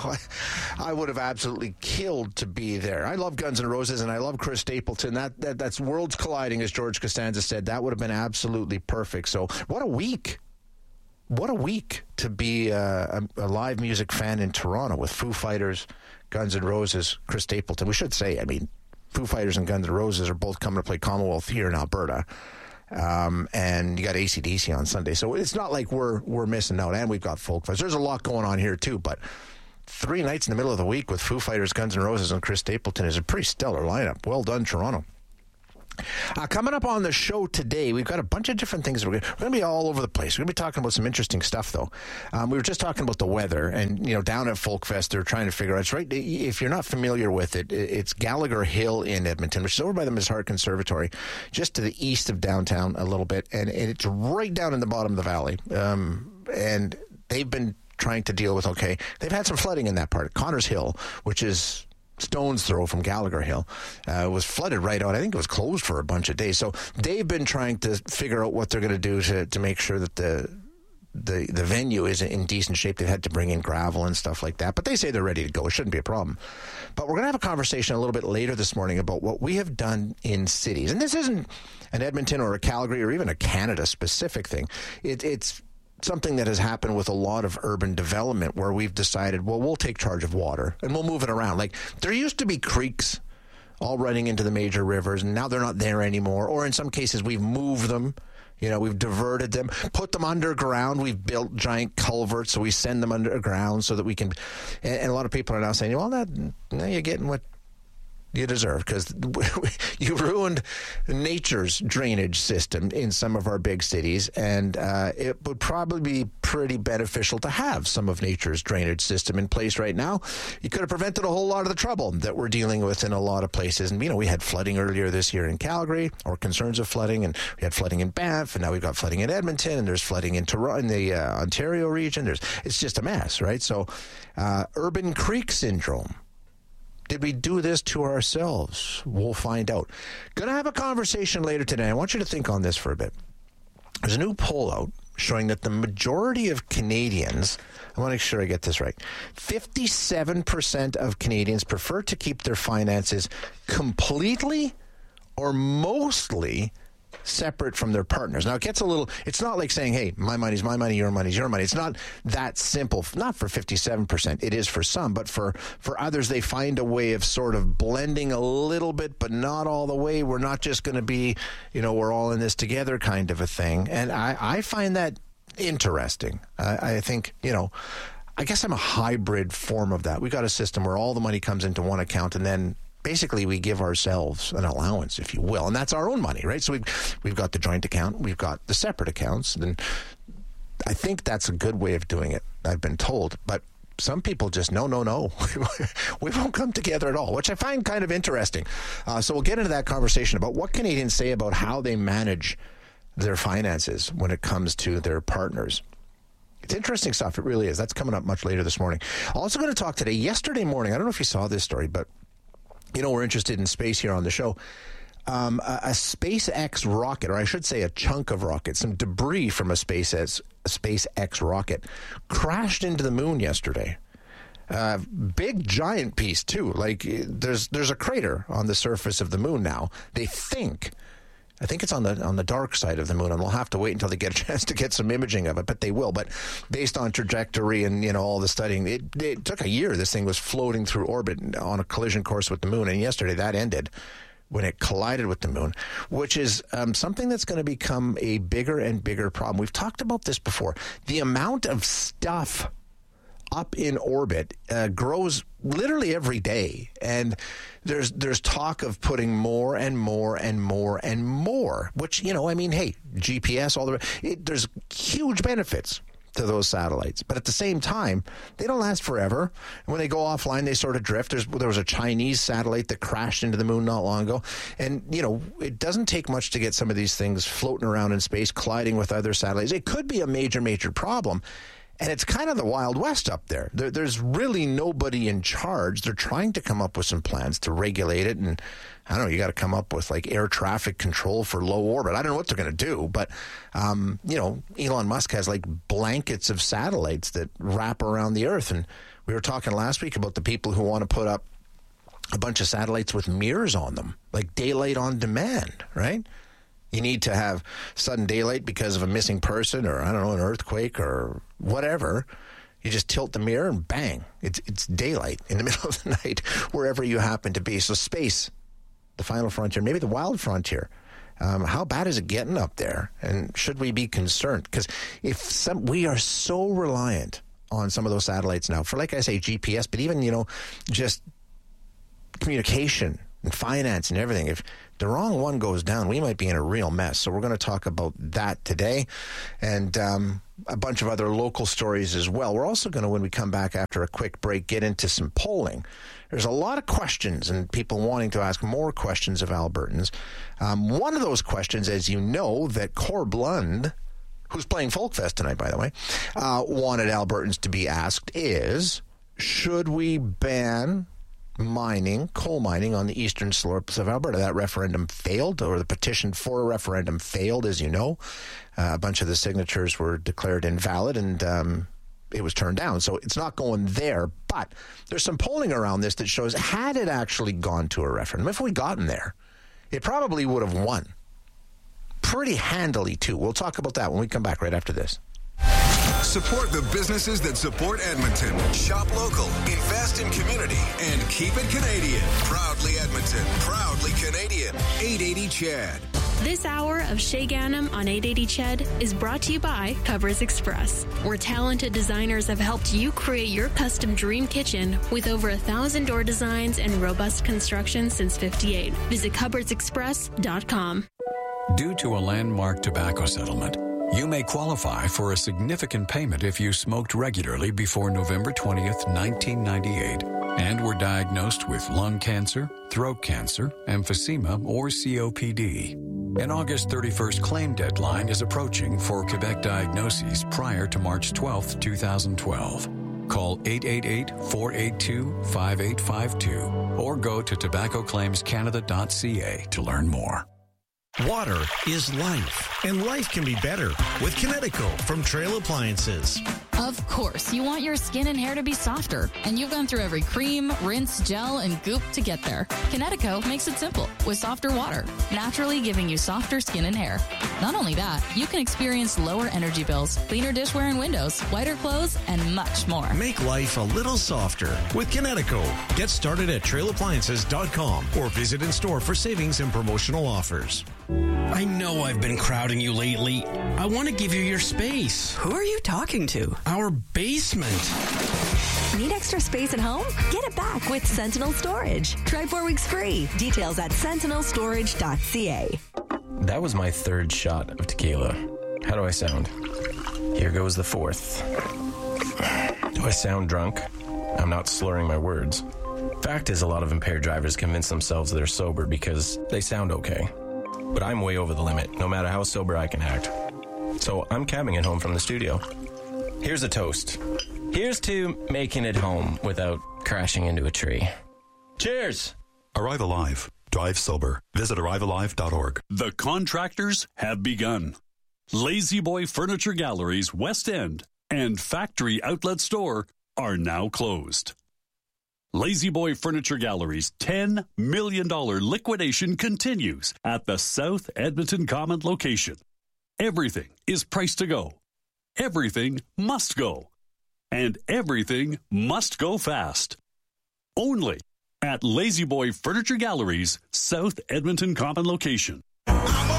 I would have absolutely killed to be there. I love Guns N' Roses, and I love Chris Stapleton. That's worlds colliding, as George Costanza said. That would have been absolutely perfect. So what a week. What a week to be a live music fan in Toronto with Foo Fighters, Guns N' Roses, Chris Stapleton. We should say, Foo Fighters and Guns N' Roses are both coming to play Commonwealth here in Alberta. And you got AC/DC on Sunday. So it's not like we're missing out. And we've got Folk Fest. There's a lot going on here, too. But 3 nights in the middle of the week with Foo Fighters, Guns N' Roses, and Chris Stapleton is a pretty stellar lineup. Well done, Toronto. Coming up on the show today, we've got a bunch of different things. We're going to be all over the place. We're going to be talking about some interesting stuff, though. We were just talking about the weather, and down at Folk Fest, they're trying to figure out. It's right. If you're not familiar with it, it's Gallagher Hill in Edmonton, which is over by the Miss Hart Conservatory, just to the east of downtown a little bit, and it's right down in the bottom of the valley. And they've been trying to deal with. They've had some flooding in that part. Connors Hill, which is stone's throw from Gallagher Hill, was flooded right out. I think it was closed for a bunch of days. So they've been trying to figure out what they're going to do to make sure that the venue is in decent shape. They've had to bring in gravel and stuff like that. But they say they're ready to go. It shouldn't be a problem. But we're going to have a conversation a little bit later this morning about what we have done in cities. And this isn't an Edmonton or a Calgary or even a Canada-specific thing. It's something that has happened with a lot of urban development where we've decided, well, we'll take charge of water and we'll move it around. Like, there used to be creeks all running into the major rivers, and now they're not there anymore. Or in some cases, we've moved them. We've diverted them, put them underground. We've built giant culverts, so we send them underground so that we can. And a lot of people are now saying, well, now you're getting what you deserve, because you ruined nature's drainage system in some of our big cities, and it would probably be pretty beneficial to have some of nature's drainage system in place right now. You could have prevented a whole lot of the trouble that we're dealing with in a lot of places. And, we had flooding earlier this year in Calgary, or concerns of flooding, and we had flooding in Banff, and now we've got flooding in Edmonton, and there's flooding in Toronto, in the Ontario region. It's just a mess, right? So urban creek syndrome. Did we do this to ourselves? We'll find out. Going to have a conversation later today. I want you to think on this for a bit. There's a new poll out showing that the majority of Canadians, I want to make sure I get this right, 57% of Canadians prefer to keep their finances completely or mostly separate from their partners. Now, it's not like saying, hey, my money's my money, your money's your money. It's not that simple. Not for 57%. It is for some, but for others, they find a way of sort of blending a little bit, but not all the way. We're not just going to be, we're all in this together kind of a thing. And I find that interesting. I think, I guess I'm a hybrid form of that. We got a system where all the money comes into one account, and then basically we give ourselves an allowance, if you will, and that's our own money, right? So we've got the joint account, we've got the separate accounts, and I think that's a good way of doing it, I've been told. But some people just, no. We won't come together at all, which I find kind of interesting. So we'll get into that conversation about what Canadians say about how they manage their finances when it comes to their partners. It's interesting stuff. It really is. That's coming up much later this morning. Also going to talk today. Yesterday morning, I don't know if you saw this story, but we're interested in space here on the show. A SpaceX rocket, or I should say a chunk of rocket, some debris from a SpaceX rocket crashed into the moon yesterday. Big, giant piece, too. Like, there's a crater on the surface of the moon now. I think it's on the dark side of the moon, and we'll have to wait until they get a chance to get some imaging of it, but they will. But based on trajectory and, all the studying, it took a year. This thing was floating through orbit on a collision course with the moon, and yesterday that ended when it collided with the moon, which is something that's going to become a bigger and bigger problem. We've talked about this before. The amount of stuff up in orbit grows literally every day, and there's talk of putting more and more and more and more, which, hey, GPS, there's huge benefits to those satellites, but at the same time, they don't last forever. And when they go offline, they sort of drift. There was a Chinese satellite that crashed into the moon not long ago, and it doesn't take much to get some of these things floating around in space, colliding with other satellites. It could be a major problem. And it's kind of the Wild West up there. There's really nobody in charge. They're trying to come up with some plans to regulate it. And I don't know, you got to come up with like air traffic control for low orbit. I don't know what they're going to do. But, Elon Musk has like blankets of satellites that wrap around the Earth. And we were talking last week about the people who want to put up a bunch of satellites with mirrors on them, like daylight on demand, right? You need to have sudden daylight because of a missing person or, I don't know, an earthquake or whatever. You just tilt the mirror and bang, it's daylight in the middle of the night wherever you happen to be. So space, the final frontier, maybe the wild frontier. How bad is it getting up there? And should we be concerned? Because we are so reliant on some of those satellites now for, like I say, GPS, but even, just communication and finance and everything. If the wrong one goes down, we might be in a real mess. So we're going to talk about that today and a bunch of other local stories as well. We're also going to, when we come back after a quick break, get into some polling. There's a lot of questions and people wanting to ask more questions of Albertans. One of those questions, as you know, that Corb Lund, who's playing Folkfest tonight, by the way, wanted Albertans to be asked is, should we ban coal mining on the eastern slopes of Alberta? That referendum failed, or the petition for a referendum failed, as you know. A bunch of the signatures were declared invalid, and it was turned down. So it's not going there. But there's some polling around this that shows, had it actually gone to a referendum, if we gotten there, it probably would have won. Pretty handily, too. We'll talk about that when we come back right after this. Support the businesses that support Edmonton. Shop local, invest in community, and keep it Canadian. Proudly Edmonton, proudly Canadian. 880 CHED. This hour of Shay Ganem on 880 CHED is brought to you by Cupboards Express, where talented designers have helped you create your custom dream kitchen with over 1,000 door designs and robust construction since '58. Visit cupboardsexpress.com. Due to a landmark tobacco settlement, you may qualify for a significant payment if you smoked regularly before November 20th, 1998, and were diagnosed with lung cancer, throat cancer, emphysema, or COPD. An August 31st claim deadline is approaching for Quebec diagnoses prior to March 12th, 2012. Call 888-482-5852 or go to tobaccoclaimscanada.ca to learn more. Water is life, and life can be better with Kinetico from Trail Appliances. Of course, you want your skin and hair to be softer, and you've gone through every cream, rinse, gel, and goop to get there. Kinetico makes it simple with softer water, naturally giving you softer skin and hair. Not only that, you can experience lower energy bills, cleaner dishware and windows, whiter clothes, and much more. Make life a little softer with Kinetico. Get started at trailappliances.com or visit in store for savings and promotional offers. I know I've been crowding you lately. I want to give you your space. Who are you talking to? Our basement. Need extra space at home? Get it back with Sentinel Storage. Try 4 weeks free. Details at sentinelstorage.ca. That was my third shot of tequila. How do I sound? Here goes the fourth. Do I sound drunk? I'm not slurring my words. Fact is, a lot of impaired drivers convince themselves they're sober because they sound okay. But I'm way over the limit, no matter how sober I can act. So I'm cabbing it home from the studio. Here's a toast. Here's to making it home without crashing into a tree. Cheers! Arrive Alive. Drive sober. Visit arrivealive.org. The contractors have begun. Lazy Boy Furniture Galleries West End and Factory Outlet Store are now closed. Lazy Boy Furniture Gallery's $10 million liquidation continues at the South Edmonton Common location. Everything is priced to go. Everything must go. And everything must go fast. Only at Lazy Boy Furniture Gallery's South Edmonton Common location. I'm